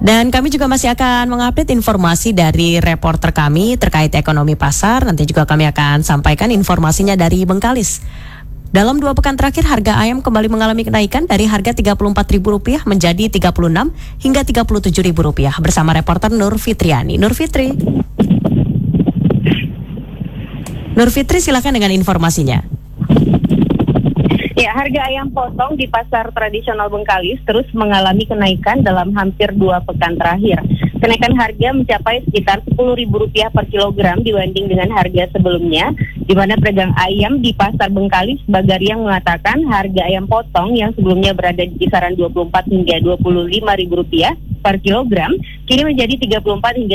Dan kami juga masih akan mengupdate informasi dari reporter kami terkait ekonomi pasar. Nanti juga kami akan sampaikan informasinya dari Bengkalis. Dalam 2 pekan terakhir, harga ayam kembali mengalami kenaikan dari harga Rp34.000 menjadi Rp36 hingga Rp37.000 bersama reporter Nur Fitriani. Nur Fitri, silakan dengan informasinya. Ya, harga ayam potong di pasar tradisional Bengkalis terus mengalami kenaikan dalam hampir 2 pekan terakhir. Kenaikan harga mencapai sekitar Rp10.000 per kilogram dibanding dengan harga sebelumnya, di mana pedagang ayam di pasar Bengkalis Bagariang mengatakan harga ayam potong yang sebelumnya berada di kisaran Rp24 hingga Rp25.000 per kilogram, kini menjadi Rp34 hingga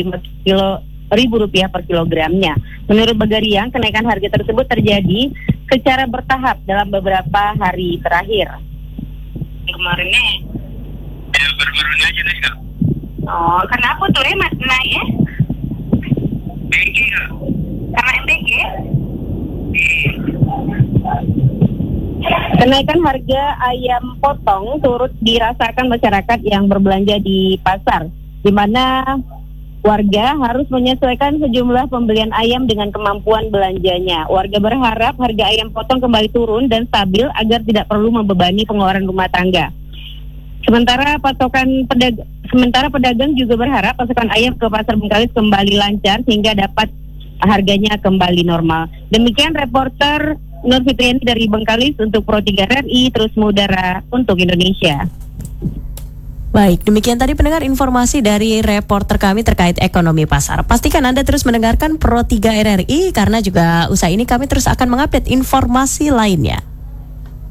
Rp35 per kilogramnya. Menurut Bagariang, kenaikan harga tersebut terjadi secara bertahap dalam beberapa hari terakhir. Kemarin nih, baru-baru aja naik. Oh, kenapa tuh naik ya? MBG ya? Karena MBG? Kenaikan harga ayam potong turut dirasakan masyarakat yang berbelanja di pasar, di mana warga harus menyesuaikan sejumlah pembelian ayam dengan kemampuan belanjanya. Warga berharap harga ayam potong kembali turun dan stabil agar tidak perlu membebani pengeluaran rumah tangga. Sementara pedagang juga berharap pasokan ayam ke pasar Bengkalis kembali lancar sehingga dapat harganya kembali normal. Demikian reporter Nur Fitriani dari Bengkalis untuk Pro 3 RRI, terus mengudara untuk Indonesia. Baik, demikian tadi pendengar informasi dari reporter kami terkait ekonomi pasar. Pastikan Anda terus mendengarkan Pro 3 RRI karena juga usai ini kami terus akan mengupdate informasi lainnya.